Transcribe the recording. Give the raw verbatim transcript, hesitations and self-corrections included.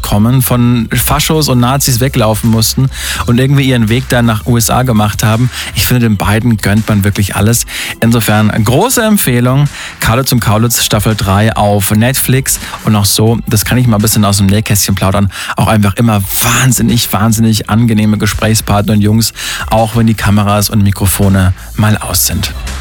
kommen, von Faschos und Nazis weglaufen mussten und irgendwie ihren Weg dann nach U S A gemacht haben. Ich finde, den beiden gönnt man wirklich alles. Insofern große Empfehlung. Kaulitz und Kaulitz Staffel drei auf Netflix und auch so, das kann ich mal ein bisschen aus dem Nähkästchen plaudern, auch einfach immer wahnsinnig, wahnsinnig angenehme Gesprächspartner und Jungs, auch wenn die Kameras und Mikrofone mal aus sind.